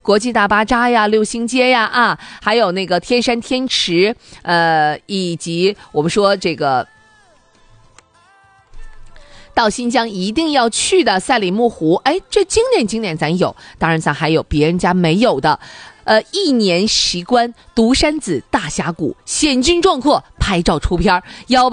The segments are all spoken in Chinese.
国际大巴扎呀、六星街呀啊，还有那个天山天池，以及我们说这个到新疆一定要去的赛里木湖，哎，这经典咱有，当然咱还有别人家没有的，一年习观独山子大峡谷，险峻壮阔，拍照出片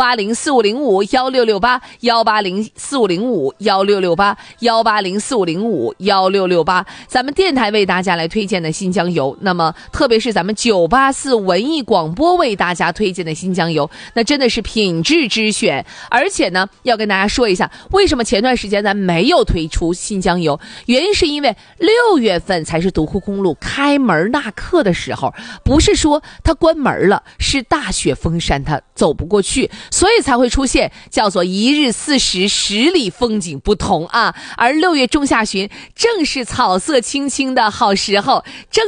，18045051668，18045051668，18045051668，咱们电台为大家来推荐的新疆游，那么特别是咱们984文艺广播为大家推荐的新疆游，那真的是品质之选。而且呢，要跟大家说一下，为什么前段时间咱没有推出新疆游，原因是因为6月份才是独库公路开门纳客的时候，不是说它关门了，是大雪封山，它走不过去，所以才会出现叫做一日40，十里风景不同啊。而6月中下旬正是草色青青的好时候，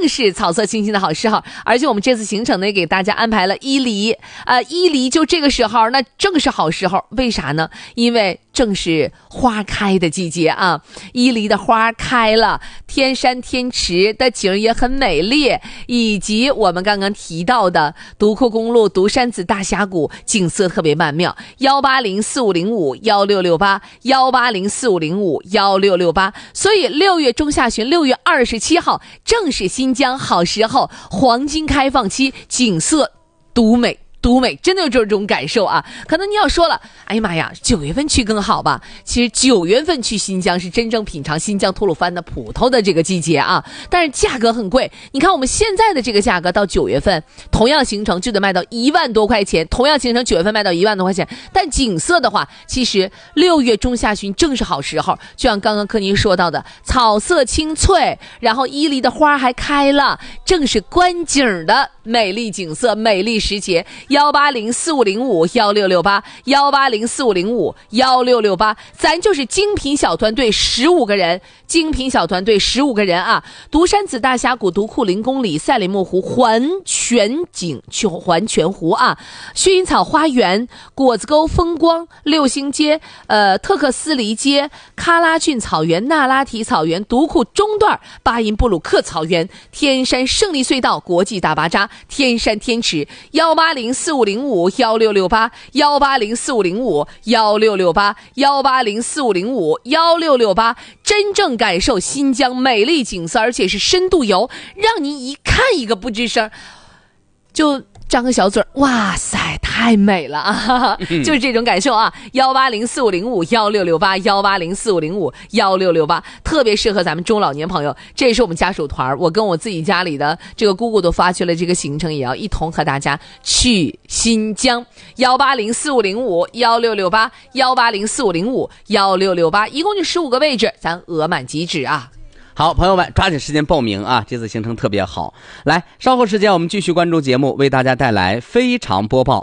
而且我们这次行程呢，给大家安排了伊犁，伊犁就这个时候，那正是好时候。为啥呢？因为正是花开的季节啊，伊犁的花开了，天山天池的景也很美丽，以及我们刚刚提到的独库公路独山子大峡谷，景色特别曼妙。18045051668，18045051668。所以6月中下旬，6月27号正是新疆好时候，黄金开放期，景色独美，真的有这种感受啊！可能你要说了，哎呀妈呀，9月份去更好吧？其实9月份去新疆是真正品尝新疆吐鲁番的葡萄的这个季节啊，但是价格很贵。你看我们现在的这个价格，到9月份同样行程就得卖到1万多块钱，同样行程9月份卖到1万多块钱。但景色的话，其实6月中下旬正是好时候，就像刚刚柯尼说到的，草色青翠，然后伊犁的花还开了，正是观景的美丽景色，美丽时节。18045051668，18045051668，咱就是精品小团队15个人啊！独山子大峡谷独库0公里，赛里木湖环全湖啊，薰衣草花园、果子沟风光、六星街、特克斯离街、喀拉峻草原、那拉提草原、独库中段、巴音布鲁克草原、天山胜利隧道、国际大巴扎、天山天池。18045051668，18045051668，18045051668，真正感受新疆美丽景色，而且是深度游，让你一看一个不吱声，就张个小嘴，哇塞，太美了啊！就是这种感受啊。18045051668，18045051668，特别适合咱们中老年朋友。这也是我们家属团，我跟我自己家里的这个姑姑都发去了这个行程，也要一同和大家去新疆。18045051668，18045051668，一共就15个位置，咱额满即止啊。 好，朋友们抓紧时间报名啊！这次行程特别好。来，稍后时间我们继续关注节目，为大家带来非常播报。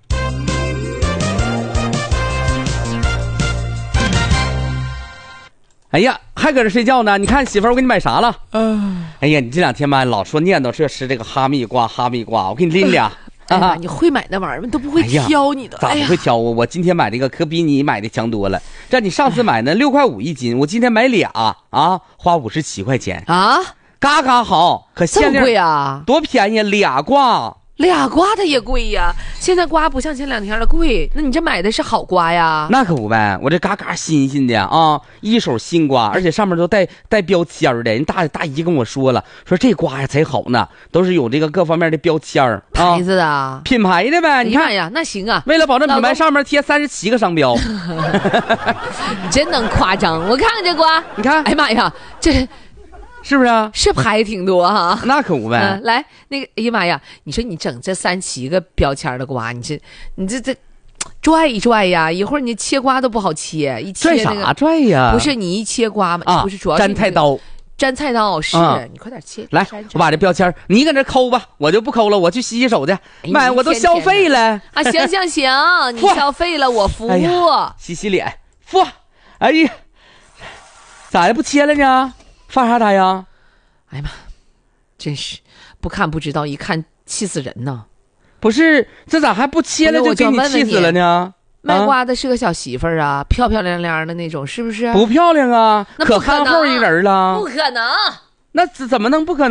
哎呀，还搁这睡觉呢？你看媳妇儿，我给你买啥了？哎呀，你这2天吧，老说念叨是吃这个哈密瓜，我给你拎俩。 你会买那玩意儿都不会挑你的。 咋不会挑我？我今天买这个可比你买的强多了。这你上次买呢6块5一斤，我今天买俩啊，花57块钱啊，嘎嘎好，可限量，这么贵啊？多便宜，俩瓜它也贵呀。 现在瓜不像前2天的贵，那你这买的是好瓜呀？ 那可不呗，我这嘎嘎新鲜的啊，一手新瓜，而且上面都带标签的。人大姨跟我说了，说这瓜呀才好呢，都是有这个各方面的标签牌子的， 品牌的呗。你看呀，那行啊。 为了保证品牌，上面贴37个商标。 真能夸张！我看看这瓜， 你看， 哎呀妈呀，这。 是不是啊？ 是牌挺多哈， 那可不呗。 来，那个，哎呀妈呀，你说你整这37个标签的瓜，你这拽一拽呀，一会儿你切瓜都不好切，一切拽啥拽呀？ 不是你一切瓜嘛，不是主要是粘菜刀是，你快点切。 来，我把这标签，你搁这抠吧，我就不抠了，我去洗手去。妈，我都消费了啊！行，你消费了，我服务。 洗脸，服。哎呀，咋的不切了呢？发啥呆呀？ 哎呀妈，真是不看不知道，一看气死人呢。 不是，这咋还不切了就给你气死了呢？ 卖瓜的是个小媳妇儿啊，漂漂亮亮的那种，是不是？ 不漂亮啊， 可憨厚一人了。 不可能， 那怎么能不可能？